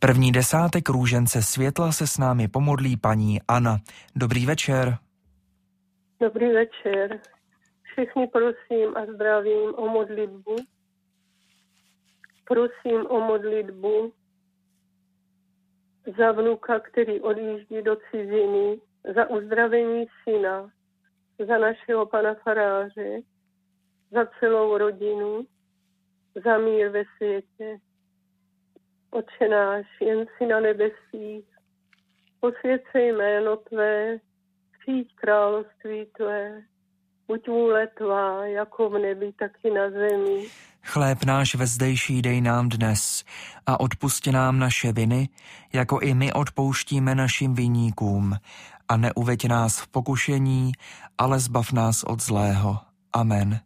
První desátek růžence světla se s námi pomodlí paní Anna. Dobrý večer. Dobrý večer. Všechny prosím a zdravím o modlitbu. Prosím o modlitbu za vnuka, který odjíždí do ciziny, za uzdravení syna, za našeho pana faráře, za celou rodinu, za mír ve světě. Otče náš, jen si na nebesích, posvěť se jméno Tvé, přijď království Tvé, buď vůle Tvá, jako v nebi, tak i na zemi. Chléb náš vezdejší dej nám dnes a odpusti nám naše viny, jako i my odpouštíme našim viníkům. A neuveď nás v pokušení, ale zbav nás od zlého. Amen.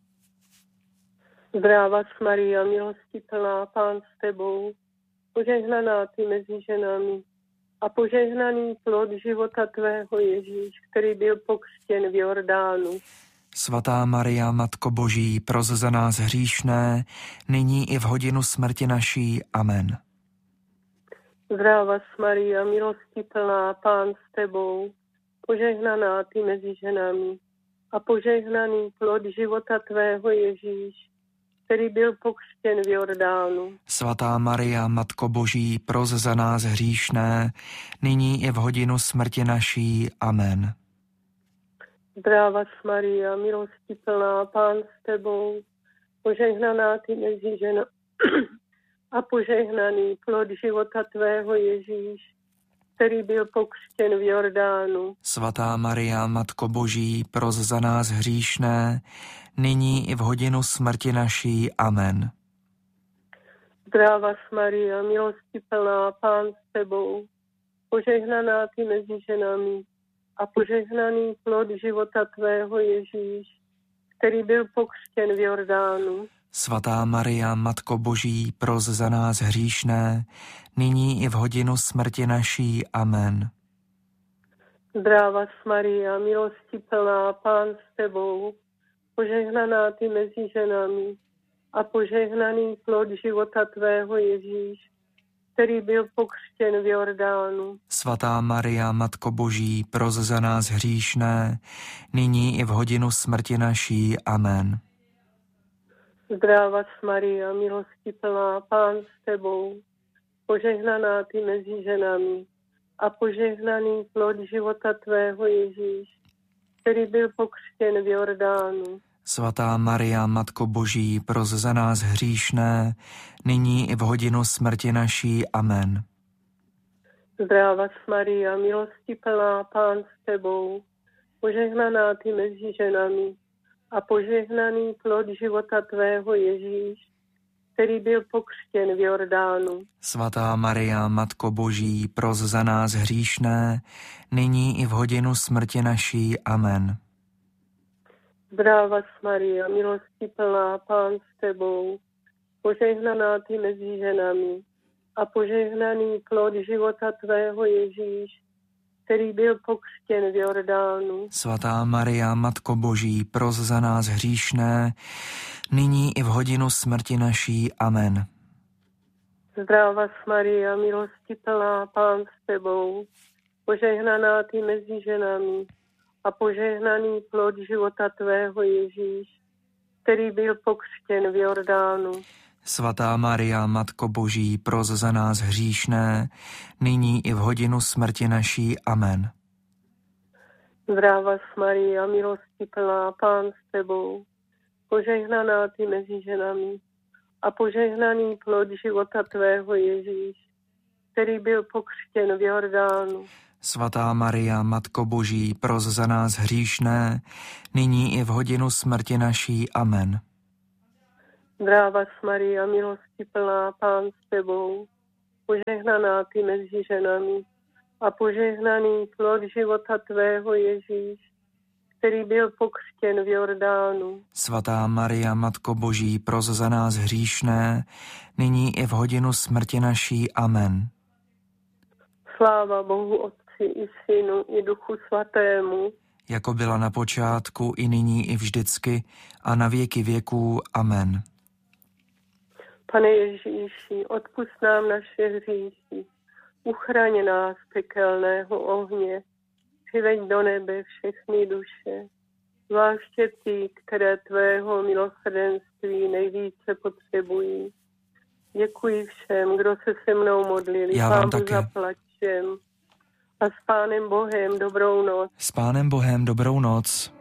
Zdráva Maria, milosti plná, Pán s Tebou, požehnaná Ty mezi ženami a požehnaný plod života Tvého Ježíš, který byl pokřtěn v Jordánu. Svatá Maria, Matko Boží, pros za nás hříšné, nyní i v hodinu smrti naší. Amen. Zdráva Maria, milosti plná, Pán s Tebou, požehnaná Ty mezi ženami a požehnaný plod života Tvého Ježíš, který byl pokřtěn v Jordánu. Svatá Maria, Matko Boží, pros za nás hříšné, nyní i v hodinu smrti naší. Amen. Zdráva Maria, milosti plná, Pán s Tebou, požehnaná Ty mezi ženami a požehnaný plod života Tvého Ježíš, který byl pokřtěn v Jordánu. Svatá Maria, Matko Boží, pros za nás hříšné, nyní i v hodinu smrti naší. Amen. Zdráva Maria, milosti plná, Pán s Tebou, požehnaná Ty mezi ženami a požehnaný plod života Tvého Ježíš, který byl pokřtěn v Jordánu. Svatá Maria, Matko Boží, pros za nás hříšné, nyní i v hodinu smrti naší. Amen. Zdráva Maria, milosti plná, Pán s Tebou, požehnaná Ty mezi ženami a požehnaný plod života Tvého Ježíš, který byl pokřtěn v Jordánu. Svatá Maria, Matko Boží, pros za nás hříšné, nyní i v hodinu smrti naší. Amen. Zdráva Maria, milosti plná, Pán s Tebou, požehnaná Ty mezi ženami a požehnaný plod života Tvého Ježíš, který byl pokřtěn v Jordánu. Svatá Maria, Matko Boží, pros za nás hříšné, nyní i v hodinu smrti naší. Amen. Zdráva Maria, milosti plná, Pán s Tebou, požehnaná Ty mezi ženami a požehnaný plod života Tvého Ježíš, který byl pokřtěn v Jordánu. Svatá Maria, Matko Boží, pros za nás hříšné, nyní i v hodinu smrti naší. Amen. Zdráva Maria, milosti plná, Pán s Tebou, požehnaná Ty mezi ženami a požehnaný plod života Tvého Ježíš, který byl pokřtěn v Jordánu. Svatá Maria, Matko Boží, pros za nás hříšné, nyní i v hodinu smrti naší. Amen. Zdráva Maria, milosti plná, Pán s Tebou, požehnaná Ty mezi ženami a požehnaný plod života Tvého Ježíš, který byl pokřtěn v Jordánu. Svatá Maria, Matko Boží, pros za nás hříšné, nyní i v hodinu smrti naší. Amen. Zdráva Maria, milosti plná, Pán s Tebou, požehnaná Ty mezi ženami a požehnaný plod života Tvého Ježíš, který byl pokřtěn v Jordánu. Svatá Maria, Matko Boží, pros za nás hříšné, nyní i v hodinu smrti naší. Amen. Zdráva Maria, milosti plná, Pán s Tebou, požehnaná Ty mezi ženami a požehnaný plod života Tvého Ježíš, který byl pokřtěn v Jordánu. Svatá Maria, Matko Boží, pros za nás hříšné, nyní i v hodinu smrti naší. Amen. Sláva Bohu Otci i Synu i Duchu Svatému, jako byla na počátku, i nyní, i vždycky, a na věky věků. Amen. Pane Ježíši, odpusť nám naše hříchy, Uchraň nás pekelného ohně, přiveď do nebe všechny duše, zvláště ty, které tvého milosrdenství nejvíce potřebují. Děkuji všem, kdo se mnou modlili. Já vám také. Zaplať všem. A s Pánem Bohem dobrou noc. S Pánem Bohem dobrou noc.